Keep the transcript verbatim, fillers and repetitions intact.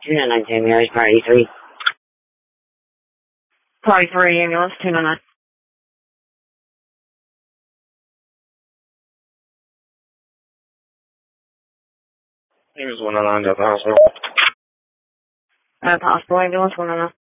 two nine nine Tammy, I was party three. Party three, ambulance, two nine nine. He was one nine nine at the hospital. Uh, possible ambulance, one nine nine.